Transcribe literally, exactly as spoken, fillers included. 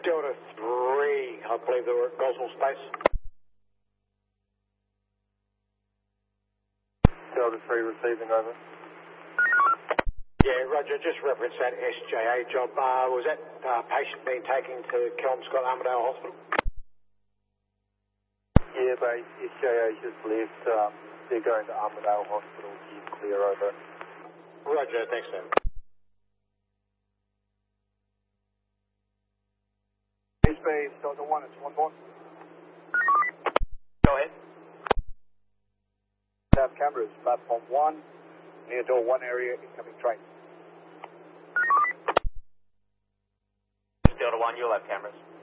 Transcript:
Delta three, I believe they were at Goswell Space. Delta three receiving, over. Yeah, Roger, just reference that S J A job. Uh, was that uh, patient being taken to Kelmscott Armidale Hospital? Yeah, base S J A just left. Um, they're going to Armidale Hospital. Keep clear, over. Roger, thanks, sir. East Bay, Delta one, it's one more. Go ahead. Have cameras, platform one, near door one area, incoming train. Delta one, you'll have cameras.